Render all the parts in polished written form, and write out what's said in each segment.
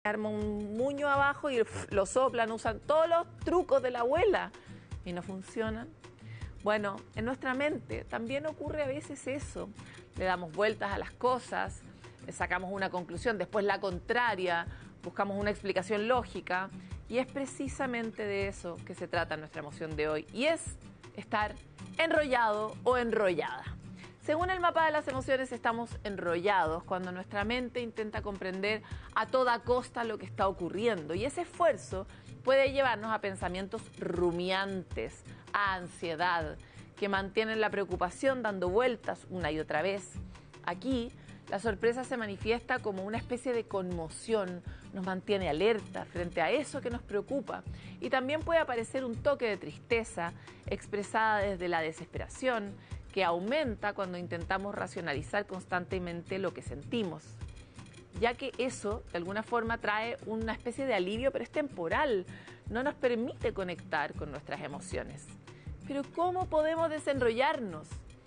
arma un muño abajo y lo soplan, usan todos los trucos de la abuela y no funcionan. Bueno, en nuestra mente también ocurre a veces eso. Le damos vueltas a las cosas, le sacamos una conclusión, después la contraria, buscamos una explicación lógica y es precisamente de eso que se trata nuestra emoción de hoy y es estar enrollado o enrollada. Según el mapa de las emociones, estamos enrollados cuando nuestra mente intenta comprender a toda costa lo que está ocurriendo. Y ese esfuerzo puede llevarnos a pensamientos rumiantes, a ansiedad, que mantienen la preocupación dando vueltas una y otra vez. Aquí, la sorpresa se manifiesta como una especie de conmoción, nos mantiene alerta frente a eso que nos preocupa. Y también puede aparecer un toque de tristeza expresada desde la desesperación, que aumenta cuando intentamos racionalizar constantemente lo que sentimos, ya que eso de alguna forma trae una especie de alivio, pero es temporal, no nos permite conectar con nuestras emociones. Pero ¿cómo podemos desenrollarnos?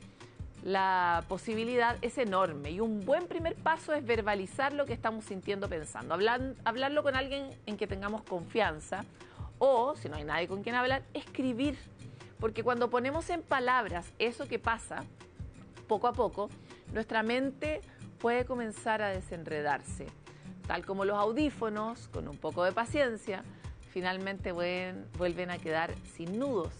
La posibilidad es enorme y un buen primer paso es verbalizar lo que estamos sintiendo, pensando, hablarlo con alguien en que tengamos confianza o, si no hay nadie con quien hablar, escribir. Porque cuando ponemos en palabras eso que pasa, poco a poco, nuestra mente puede comenzar a desenredarse. Tal como los audífonos, con un poco de paciencia, finalmente vuelven a quedar sin nudos.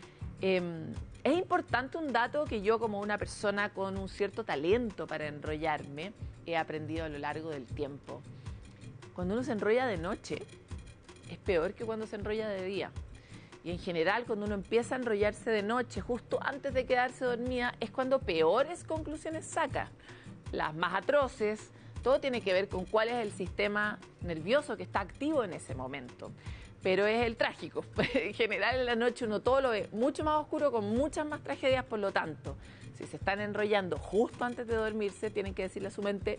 Es importante un dato que yo, como una persona con un cierto talento para enrollarme, he aprendido a lo largo del tiempo. Cuando uno se enrolla de noche, es peor que cuando se enrolla de día. Y en general, cuando uno empieza a enrollarse de noche, justo antes de quedarse dormida, es cuando peores conclusiones saca. Las más atroces, todo tiene que ver con cuál es el sistema nervioso que está activo en ese momento. Pero es el trágico. En general, en la noche uno todo lo ve mucho más oscuro, con muchas más tragedias, por lo tanto, si se están enrollando justo antes de dormirse, tienen que decirle a su mente,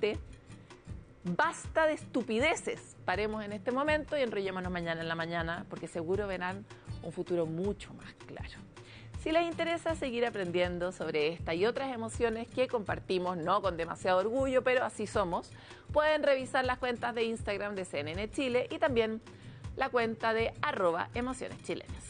basta de estupideces, paremos en este momento y enrollémonos mañana en la mañana, porque seguro verán un futuro mucho más claro. Si les interesa seguir aprendiendo sobre esta y otras emociones que compartimos, no con demasiado orgullo, pero así somos, pueden revisar las cuentas de Instagram de CNN Chile y también la cuenta de @emocioneschilenas.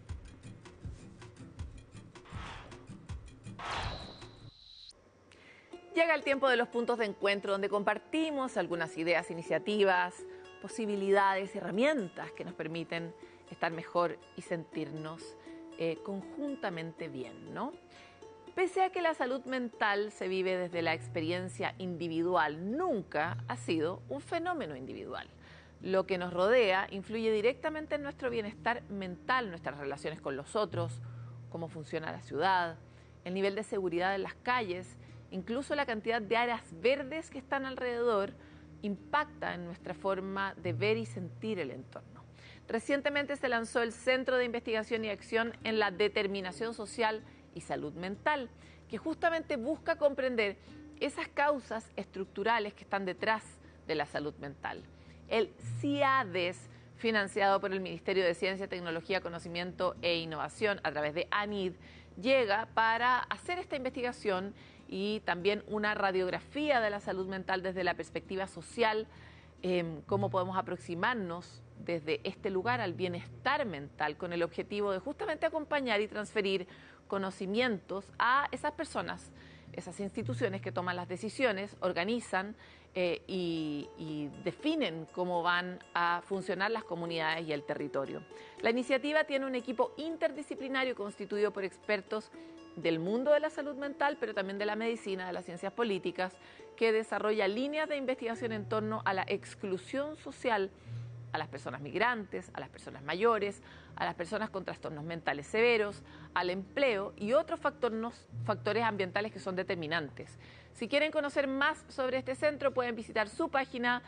Llega el tiempo de los puntos de encuentro donde compartimos algunas ideas, iniciativas, posibilidades, herramientas que nos permiten estar mejor y sentirnos conjuntamente bien, ¿no? Pese a que la salud mental se vive desde la experiencia individual, nunca ha sido un fenómeno individual. Lo que nos rodea influye directamente en nuestro bienestar mental, nuestras relaciones con los otros, cómo funciona la ciudad, el nivel de seguridad en las calles. Incluso la cantidad de áreas verdes que están alrededor impacta en nuestra forma de ver y sentir el entorno. Recientemente se lanzó el Centro de Investigación y Acción en la Determinación Social y Salud Mental, que justamente busca comprender esas causas estructurales que están detrás de la salud mental. El CIADES, financiado por el Ministerio de Ciencia, Tecnología, Conocimiento e Innovación a través de ANID, llega para hacer esta investigación y también una radiografía de la salud mental desde la perspectiva social, cómo podemos aproximarnos desde este lugar al bienestar mental con el objetivo de justamente acompañar y transferir conocimientos a esas personas, esas instituciones que toman las decisiones, organizan y definen cómo van a funcionar las comunidades y el territorio. La iniciativa tiene un equipo interdisciplinario constituido por expertos del mundo de la salud mental, pero también de la medicina, de las ciencias políticas, que desarrolla líneas de investigación en torno a la exclusión social, a las personas migrantes, a las personas mayores, a las personas con trastornos mentales severos, al empleo y otros factores ambientales que son determinantes. Si quieren conocer más sobre este centro, pueden visitar su página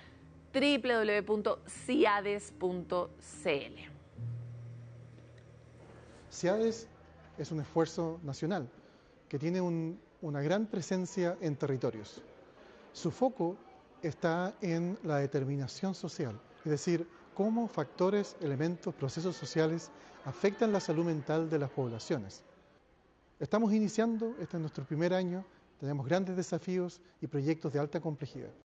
www.ciades.cl. CIADES es un esfuerzo nacional que tiene una gran presencia en territorios. Su foco está en la determinación social, es decir, cómo factores, elementos, procesos sociales afectan la salud mental de las poblaciones. Estamos iniciando, este es nuestro primer año, tenemos grandes desafíos y proyectos de alta complejidad.